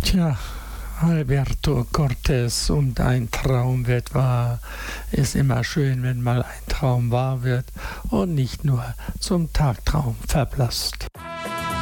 Tja, Alberto Cortés und ein Traum wird wahr. Ist immer schön, wenn mal ein Traum wahr wird und nicht nur zum Tagtraum verblasst.